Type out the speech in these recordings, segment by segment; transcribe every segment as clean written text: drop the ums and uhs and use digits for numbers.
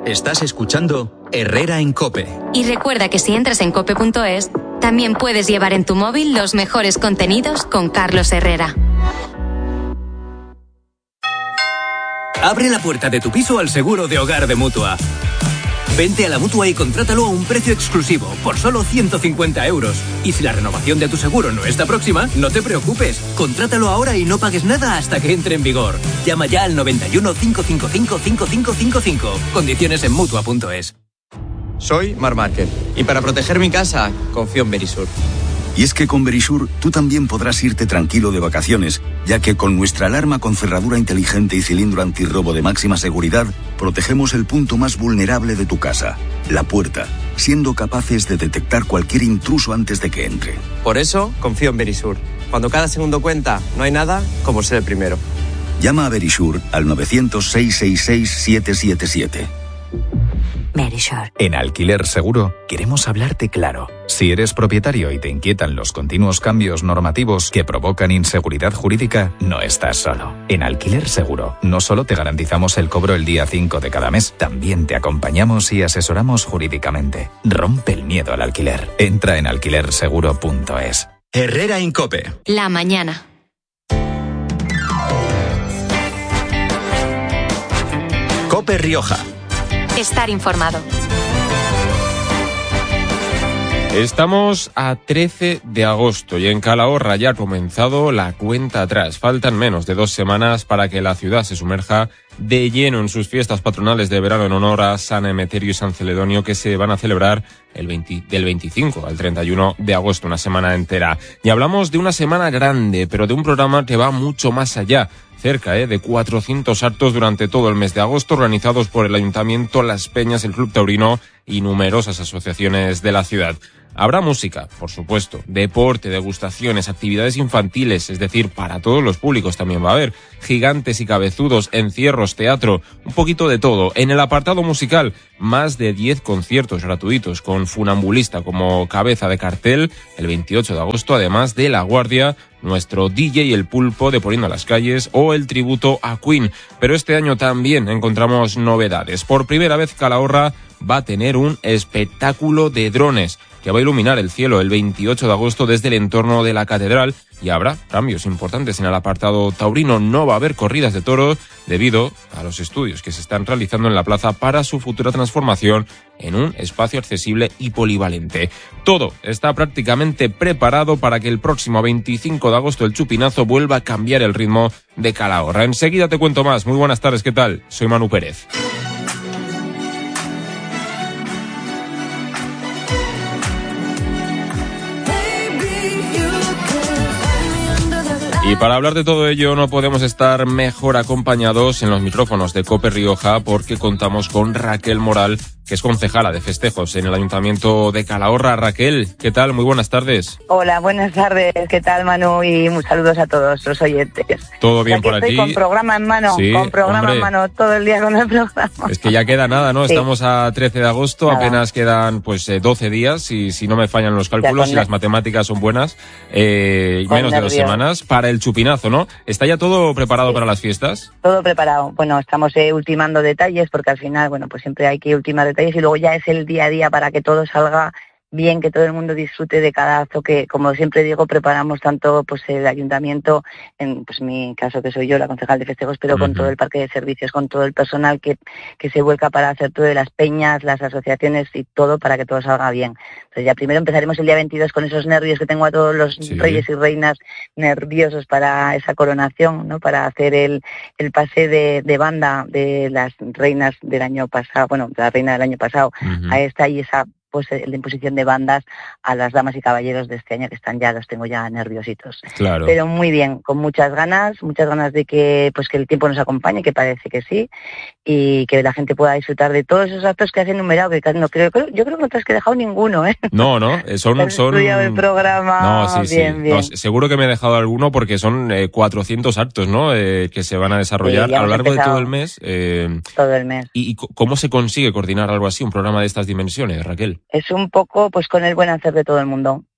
Estás escuchando Herrera en COPE. Y recuerda que si entras en cope.es, también puedes llevar en tu móvil los mejores contenidos con Carlos Herrera. Abre la puerta de tu piso al seguro de hogar de Mutua. Vente a la Mutua y contrátalo a un precio exclusivo, por solo 150 €. Y si la renovación de tu seguro no está próxima, no te preocupes. Contrátalo ahora y no pagues nada hasta que entre en vigor. Llama ya al 91 555 5555. Condiciones en Mutua.es. Soy Marc Márquez y para proteger mi casa confío en Verisur. Y es que con Verisur tú también podrás irte tranquilo de vacaciones, ya que con nuestra alarma con cerradura inteligente y cilindro antirrobo de máxima seguridad, protegemos el punto más vulnerable de tu casa, la puerta, siendo capaces de detectar cualquier intruso antes de que entre. Por eso confío en Verisur. Cuando cada segundo cuenta, no hay nada como ser el primero. Llama a Verisur al 900-666-777. Verisur. En Alquiler Seguro queremos hablarte claro. Si eres propietario y te inquietan los continuos cambios normativos que provocan inseguridad jurídica, no estás solo. En Alquiler Seguro no solo te garantizamos el cobro el día 5 de cada mes, también te acompañamos y asesoramos jurídicamente. Rompe el miedo al alquiler. Entra en alquilerseguro.es. Herrera en COPE. La mañana. COPE Rioja. Estar informado. Estamos a 13 de agosto y en Calahorra ya ha comenzado la cuenta atrás. Faltan menos de 2 semanas para que la ciudad se sumerja de lleno en sus fiestas patronales de verano en honor a San Emeterio y San Celedonio, que se van a celebrar del 25 al 31 de agosto, una semana entera. Y hablamos de una semana grande, pero de un programa que va mucho más allá. Cerca de 400 actos durante todo el mes de agosto, organizados por el Ayuntamiento, Las Peñas, el Club Taurino y numerosas asociaciones de la ciudad. Habrá música, por supuesto, deporte, degustaciones, actividades infantiles, es decir, para todos los públicos también va a haber. Gigantes y cabezudos, encierros, teatro, un poquito de todo. En el apartado musical, más de 10 conciertos gratuitos con Funambulista como cabeza de cartel el 28 de agosto, además de La Guardia, nuestro DJ El Pulpo de Poniendo a las Calles o el tributo a Queen. Pero este año también encontramos novedades. Por primera vez Calahorra va a tener un espectáculo de drones que va a iluminar el cielo el 28 de agosto desde el entorno de la catedral, y habrá cambios importantes en el apartado taurino. No va a haber corridas de toros debido a los estudios que se están realizando en la plaza para su futura transformación en un espacio accesible y polivalente. Todo está prácticamente preparado para que el próximo 25 de agosto el chupinazo vuelva a cambiar el ritmo de Calahorra. Enseguida te cuento más. Muy buenas tardes, ¿qué tal? Soy Manu Pérez. Y para hablar de todo ello no podemos estar mejor acompañados en los micrófonos de COPE Rioja, porque contamos con Raquel Moral, que es concejala de festejos en el Ayuntamiento de Calahorra. Raquel, ¿qué tal? Muy buenas tardes. Hola, buenas tardes. ¿Qué tal, Manu? Y saludos a todos los oyentes. ¿Todo bien por aquí? Estoy con programa en mano, sí, con programa en mano, todo el día con el programa. Es que ya queda nada, ¿no? Sí. Estamos a 13 de agosto, nada. Apenas quedan 12 días, y si no me fallan los cálculos y las matemáticas son buenas, menos de 2 semanas para el chupinazo, ¿no? ¿Está ya todo preparado para las fiestas? Todo preparado. Bueno, estamos ultimando detalles, porque al final, pues siempre hay que ultimar detalles, y luego ya es el día a día para que todo salga bien, que todo el mundo disfrute de cada acto que, como siempre digo, preparamos tanto el ayuntamiento, en mi caso que soy yo, la concejal de festejos, pero con todo el parque de servicios, con todo el personal que se vuelca para hacer todo, de las peñas, las asociaciones y todo, para que todo salga bien. Entonces ya primero empezaremos el día 22 con esos nervios que tengo a todos los reyes y reinas nerviosos para esa coronación, ¿no? Para hacer el pase de banda de las reinas del año pasado, de la reina del año pasado, a esta, y esa la imposición de bandas a las damas y caballeros de este año, que los tengo ya nerviositos. Claro. Pero muy bien, con muchas ganas de que el tiempo nos acompañe, que parece que sí, y que la gente pueda disfrutar de todos esos actos que has enumerado, que no creo, yo creo que no te has dejado ninguno, ¿eh? No, son el programa. No, sí, bien. No, seguro que me he dejado alguno, porque son 400 actos, ¿no? Que se van a desarrollar a lo largo de todo el mes. Todo el mes. ¿Y cómo se consigue coordinar algo así, un programa de estas dimensiones, Raquel? Es un poco con el buen hacer de todo el mundo,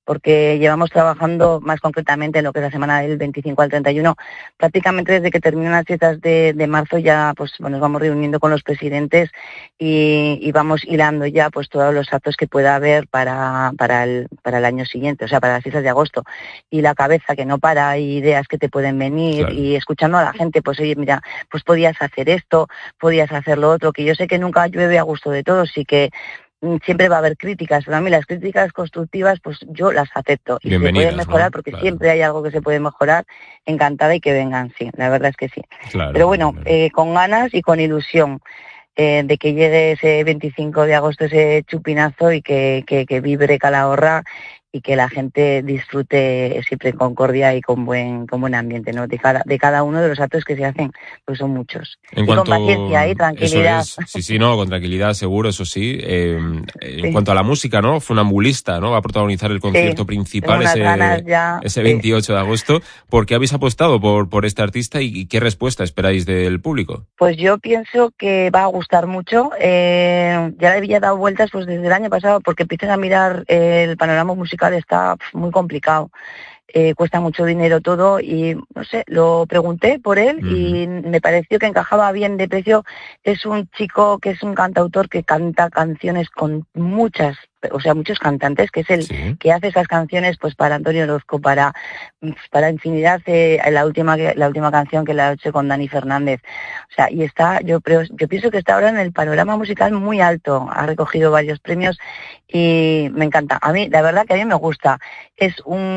porque llevamos trabajando más concretamente en lo que es la semana del 25 al 31, prácticamente desde que terminan las fiestas de marzo ya pues nos vamos reuniendo con los presidentes y vamos hilando ya pues todos los actos que pueda haber para el año siguiente, o sea, para las fiestas de agosto. Y la cabeza que no para, hay ideas que te pueden venir, claro. Y escuchando a la gente, pues oye, mira, pues podías hacer esto, podías hacer lo otro, que yo sé que nunca llueve a gusto de todos y que siempre va a haber críticas, pero a mí las críticas constructivas pues yo las acepto y se pueden mejorar, ¿no? Porque claro, siempre hay algo que se puede mejorar, encantada y que vengan, sí, la verdad es que sí. Claro, pero bueno, claro. Con ganas y con ilusión de que llegue ese 25 de agosto ese chupinazo y que vibre Calahorra y que la gente disfrute siempre en concordia y con buen ambiente, ¿no? De cada uno de los actos que se hacen, pues son muchos. Y con paciencia y tranquilidad. Sí, no, con tranquilidad, seguro, eso sí. En cuanto a la música, ¿no? Funambulista, ¿no? Va a protagonizar el concierto principal ese 28 de agosto. ¿Por qué habéis apostado por este artista y qué respuesta esperáis del público? Pues yo pienso que va a gustar mucho. Ya le había dado vueltas pues desde el año pasado porque empiezas a mirar el panorama musical está muy complicado, cuesta mucho dinero todo y no sé, lo pregunté por él y me pareció que encajaba bien de precio. Es un chico que es un cantautor que canta canciones con muchos cantantes, que es el que hace esas canciones pues para Antonio Orozco, para infinidad, la última canción que la ha hecho con Dani Fernández. O sea, y está, yo pienso que está ahora en el panorama musical muy alto, ha recogido varios premios y me encanta. A mí, la verdad que a mí me gusta. Es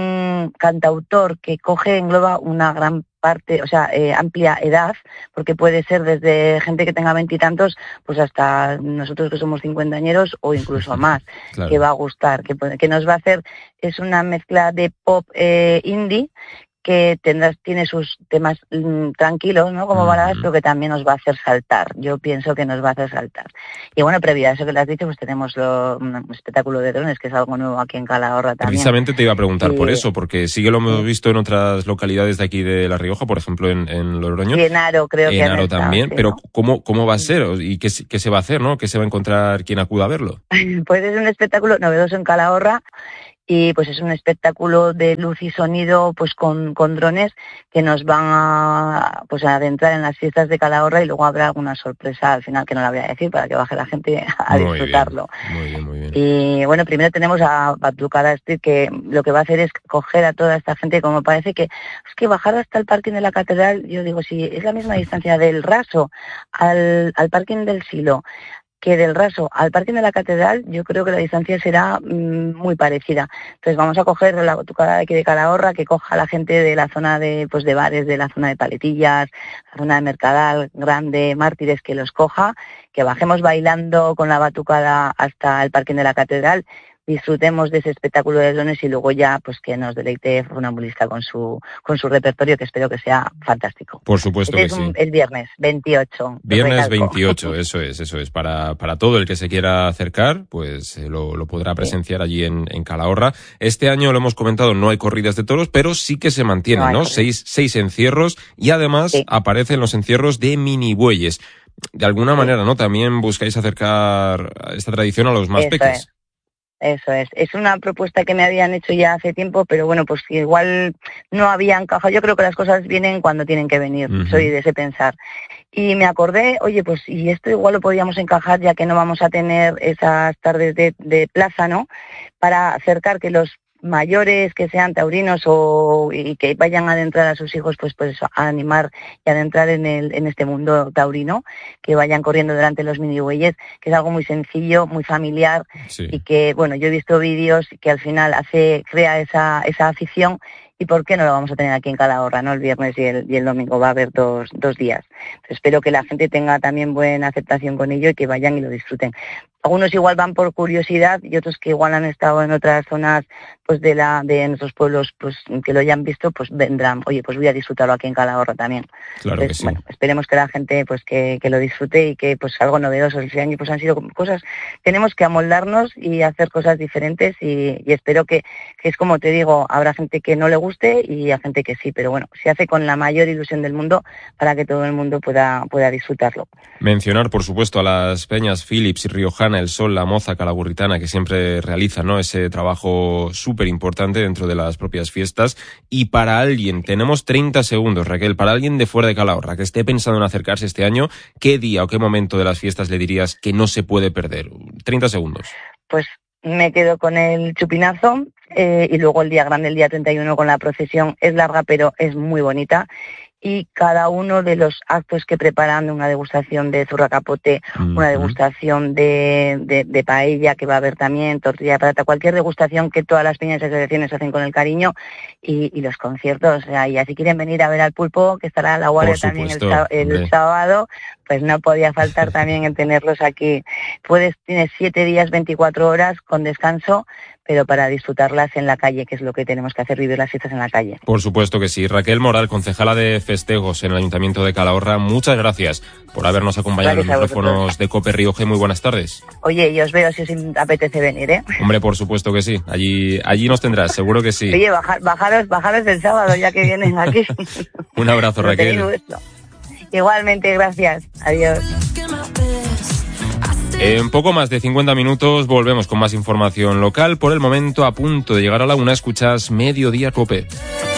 un cantautor que engloba una gran parte, o sea, amplia edad, porque puede ser desde gente que tenga 20 y tantos, pues hasta nosotros que somos cincuentañeros o incluso más, claro. Que va a gustar, que nos va a hacer, es una mezcla de pop indie, que tiene sus temas tranquilos, ¿no? Como baladas, pero que también nos va a hacer saltar. Yo pienso que nos va a hacer saltar. Y bueno, previo a eso que le has dicho, pues tenemos un espectáculo de drones, que es algo nuevo aquí en Calahorra también. Precisamente te iba a preguntar por eso, porque sí que lo hemos visto en otras localidades de aquí de La Rioja, por ejemplo en Logroño. Y en Haro, creo que en Haro también, sí, pero ¿no? ¿cómo va a ser? ¿Y qué se va a hacer, no? ¿Qué se va a encontrar quien acuda a verlo? Pues es un espectáculo novedoso en Calahorra. Y pues es un espectáculo de luz y sonido pues con drones que nos van a adentrar en las fiestas de Calahorra y luego habrá alguna sorpresa al final que no la voy a decir para que baje la gente a disfrutarlo. Muy bien. Y bueno, primero tenemos a Batucada Street, que lo que va a hacer es coger a toda esta gente, como parece que es que bajar hasta el parking de la catedral, yo digo, si es la misma distancia del Raso al parking del Silo, que del Raso al parking de la catedral, yo creo que la distancia será muy parecida. Entonces vamos a coger la batucada de aquí de Calahorra, que coja a la gente de la zona de bares, de la zona de Paletillas, la zona de Mercadal, Grande, Mártires, que los coja, que bajemos bailando con la batucada hasta el parking de la catedral, disfrutemos de ese espectáculo de drones y luego ya pues que nos deleite Funambulista con su repertorio, que espero que sea fantástico. Por supuesto que sí. El viernes 28. Viernes 28, eso es. Para todo el que se quiera acercar, pues lo podrá presenciar allí en Calahorra. Este año, lo hemos comentado, no hay corridas de toros, pero sí que se mantienen, ¿no? Seis encierros y además aparecen los encierros de mini bueyes. De alguna manera, ¿no? También buscáis acercar esta tradición a los más pequeños. Eso es. Es una propuesta que me habían hecho ya hace tiempo, pero bueno, pues igual no había encajado. Yo creo que las cosas vienen cuando tienen que venir. Soy de ese pensar. Y me acordé, oye, pues y esto igual lo podíamos encajar ya que no vamos a tener esas tardes de plaza, ¿no? Para acercar que los mayores que sean taurinos y que vayan a adentrar a sus hijos, pues eso, a animar y a adentrar en este mundo taurino, que vayan corriendo delante de los minibueyes, que es algo muy sencillo, muy familiar, y que, bueno, yo he visto vídeos que al final crea esa afición. ¿Y por qué no lo vamos a tener aquí en Calahorra, no? El viernes y el domingo va a haber dos días. Entonces, espero que la gente tenga también buena aceptación con ello y que vayan y lo disfruten. Algunos igual van por curiosidad y otros que igual han estado en otras zonas pues de nuestros pueblos, pues que lo hayan visto, pues vendrán. Oye, pues voy a disfrutarlo aquí en Calahorra también. Claro. Entonces, que sí. Bueno, esperemos que la gente pues que lo disfrute y que pues algo novedoso. Este año pues han sido cosas, tenemos que amoldarnos y hacer cosas diferentes y espero que es como te digo, habrá gente que no le guste y a gente que sí, pero bueno, se hace con la mayor ilusión del mundo para que todo el mundo pueda disfrutarlo. Mencionar, por supuesto, a las peñas Philips y Riojana Calagurritana, El Sol, La Moza Calagurritana, que siempre realizan, ¿no?, ese trabajo súper importante dentro de las propias fiestas. Y para alguien, tenemos 30 segundos, Raquel, para alguien de fuera de Calahorra que esté pensando en acercarse este año, ¿qué día o qué momento de las fiestas le dirías que no se puede perder? 30 segundos. Pues me quedo con el chupinazo y luego el día grande, el día 31, con la procesión. Es larga, pero es muy bonita. Y cada uno de los actos que preparan, una degustación de zurracapote, una degustación de paella, que va a haber también, tortilla de patata, cualquier degustación que todas las peñas y asociaciones hacen con el cariño, y los conciertos. O sea, y así quieren venir a ver al Pulpo, que estará a La Guardia también el sábado, pues no podía faltar también en tenerlos aquí. Tienes 7 días, 24 horas con descanso, pero para disfrutarlas en la calle, que es lo que tenemos que hacer, vivir las fiestas en la calle. Por supuesto que sí. Raquel Moral, concejala de festejos en el Ayuntamiento de Calahorra, muchas gracias por habernos acompañado en los micrófonos de COPE Rioja. Muy buenas tardes. Oye, y os veo si os apetece venir, ¿eh? Hombre, por supuesto que sí. Allí nos tendrás, seguro que sí. Oye, bajaros el sábado, ya que vienen aquí. Un abrazo, Raquel. Igualmente, gracias. Adiós. En poco más de 50 minutos volvemos con más información local. Por el momento, a punto de llegar a la 1, escuchas Mediodía COPE.